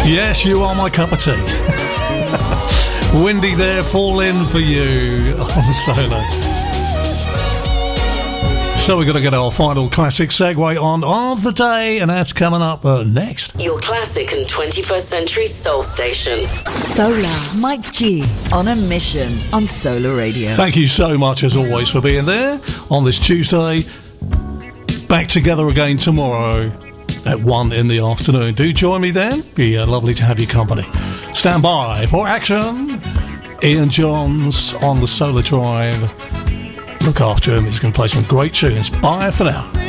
Yes, you are my cup of tea. Windy there, fall in for you on Solo. So we're going to get our final classic segue on of the day, and that's coming up next. Your classic and 21st century soul station. Solar Mike G on a mission on Solar Radio. Thank you so much as always for being there on this Tuesday. Back together again tomorrow at 1 in the afternoon. Do join me then. Be lovely to have your company. Stand by for action. Ian Johns on the Solar Drive. Look after him. He's going to play some great tunes. Bye for now.